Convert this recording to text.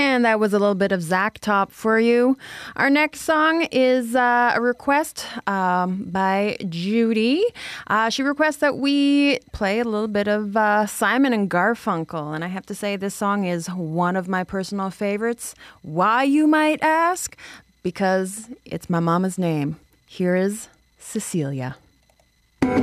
And that was a little bit of Zach Top for you. Our next song is a request by Judy. She requests that we play a little bit of Simon and Garfunkel. And I have to say, this song is one of my personal favorites. Why, you might ask? Because it's my mama's name. Here is Cecilia.